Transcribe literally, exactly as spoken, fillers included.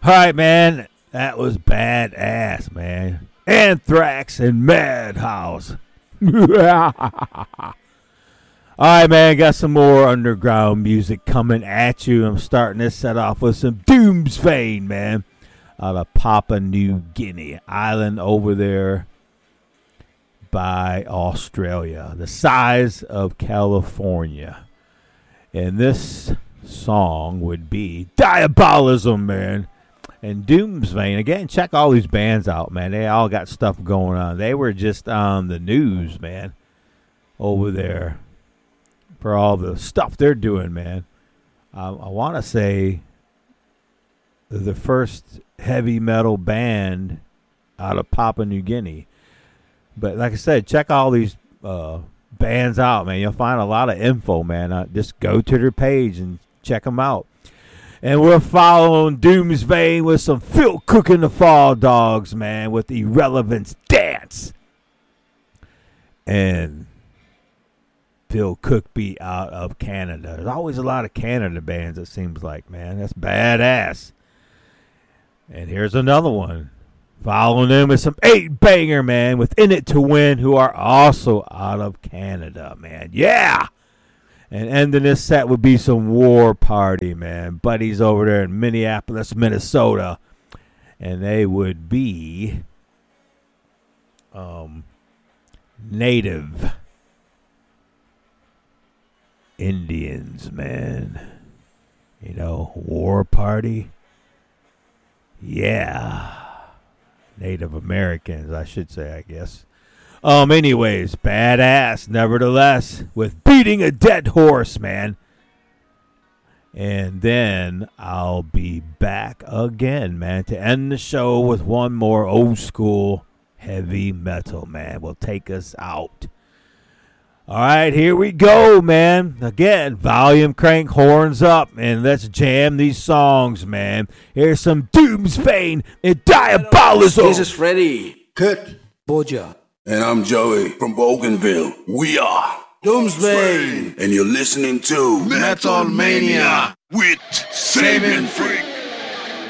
All right, man. That was badass, man. Anthrax and Madhouse. All right, man. Got some more underground music coming at you. I'm starting this set off with some Doomsvane, man. Out of Papua New Guinea, island over there by Australia, the size of California. And this song would be Diabolism, man. And Doomsvane, again, check all these bands out, man. They all got stuff going on. They were just on the news, man, over there for all the stuff they're doing, man. Uh, I want to say the first heavy metal band out of Papua New Guinea. But like I said, check all these uh, bands out, man. You'll find a lot of info, man. Uh, just go to their page and check them out. And we're following Doomsvane with some Phil Cook and the Fall Dogs, man, with Irrelevance Dance. And Phil Cook be out of Canada. There's always a lot of Canada bands, it seems like, man. That's badass. And here's another one. Following them with some eight banger, man, with In It to Win, who are also out of Canada, man. Yeah! And ending this set would be some War Party, man. Buddies over there in Minneapolis, Minnesota. And they would be um, Native Indians, man. You know, War Party. Yeah. Native Americans, I should say, I guess. Um, anyways, badass, nevertheless, with Beating a Dead Horse, man. And then I'll be back again, man, to end the show with one more old school heavy metal, man. Will take us out. All right, here we go, man. Again, volume crank, horns up, and let's jam these songs, man. Here's some Doomsvane and Diabolism. This is Freddy. Kurt Boja. And I'm Joey from Bougainville. We are Doomsvane. And you're listening to Metal Mania with Sabian Freak.